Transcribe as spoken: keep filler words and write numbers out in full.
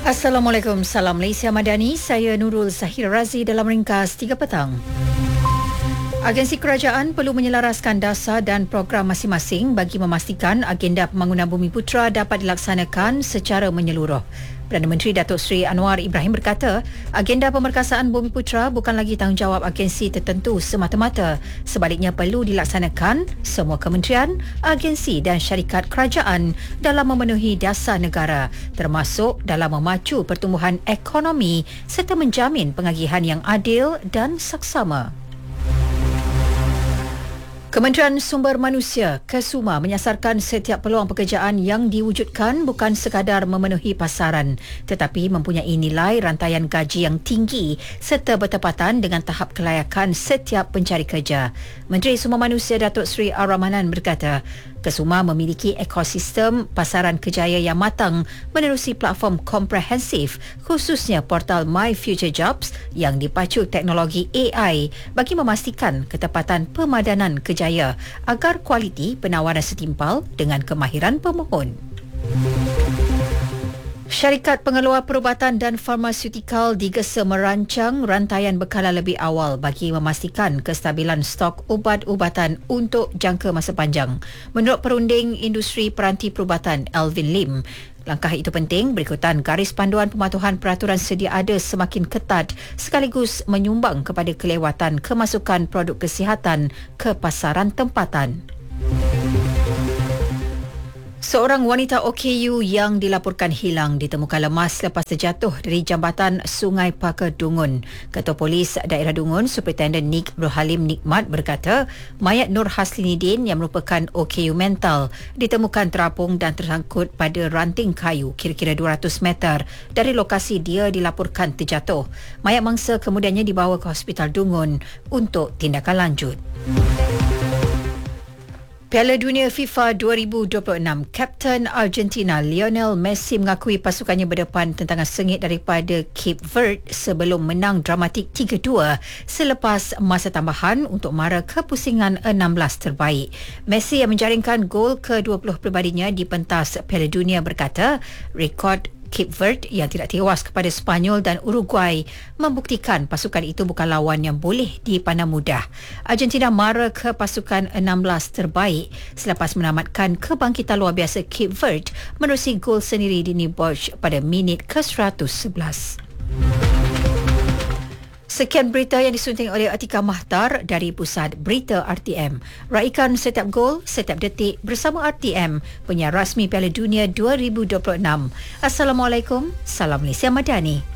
Assalamualaikum, salam Malaysia Madani. Saya Nurul Zahir Razi dalam ringkas tiga petang. Agensi kerajaan perlu menyelaraskan dasar dan program masing-masing bagi memastikan agenda pembangunan Bumiputera dapat dilaksanakan secara menyeluruh. Perdana Menteri Datuk Seri Anwar Ibrahim berkata, agenda pemerkasaan Bumiputera bukan lagi tanggungjawab agensi tertentu semata-mata. Sebaliknya perlu dilaksanakan semua kementerian, agensi dan syarikat kerajaan dalam memenuhi dasar negara, termasuk dalam memacu pertumbuhan ekonomi serta menjamin pengagihan yang adil dan saksama. Kementerian Sumber Manusia KESUMA menyasarkan setiap peluang pekerjaan yang diwujudkan bukan sekadar memenuhi pasaran tetapi mempunyai nilai rantaian gaji yang tinggi serta bertepatan dengan tahap kelayakan setiap pencari kerja. Menteri Sumber Manusia Datuk Seri Ar-Rahmanan berkata, KESUMA memiliki ekosistem pasaran kerjaya yang matang menerusi platform komprehensif khususnya portal My Future Jobs yang dipacu teknologi A I bagi memastikan ketepatan pemadanan kerjaya agar kualiti penawaran setimpal dengan kemahiran pemohon. Syarikat pengeluar perubatan dan farmaseutikal digesa merancang rantaian bekalan lebih awal bagi memastikan kestabilan stok ubat-ubatan untuk jangka masa panjang. Menurut perunding industri peranti perubatan Alvin Lim, langkah itu penting berikutan garis panduan pematuhan peraturan sedia ada semakin ketat sekaligus menyumbang kepada kelewatan kemasukan produk kesihatan ke pasaran tempatan. Seorang wanita O K U yang dilaporkan hilang ditemukan lemas lepas terjatuh dari jambatan Sungai Paka Dungun. Ketua Polis Daerah Dungun, Superintendent Nik Abdul Halim Nikmat berkata, mayat Nur Haslinidin yang merupakan O K U mental ditemukan terapung dan tersangkut pada ranting kayu kira-kira dua ratus meter dari lokasi dia dilaporkan terjatuh. Mayat mangsa kemudiannya dibawa ke Hospital Dungun untuk tindakan lanjut. Piala Dunia FIFA dua ribu dua puluh enam, Kapten Argentina Lionel Messi mengakui pasukannya berdepan tentangan sengit daripada Cape Verde sebelum menang dramatik tiga dua selepas masa tambahan untuk mara kepusingan enam belas terbaik. Messi yang menjaringkan gol ke dua puluh peribadinya di pentas Piala Dunia berkata, rekod Cape Verde yang tidak tewas kepada Sepanyol dan Uruguay membuktikan pasukan itu bukan lawan yang boleh dipandang mudah. Argentina mara ke pasukan enam belas terbaik selepas menamatkan kebangkitan luar biasa Cape Verde menerusi gol sendiri Dini Borch pada minit ke seratus sebelas. Sekian berita yang disunting oleh Atika Mahtar dari Pusat Berita R T M. Raikan setiap gol, setiap detik bersama R T M, penyiar rasmi Piala Dunia dua ribu dua puluh enam. Assalamualaikum, salam Malaysia Madani.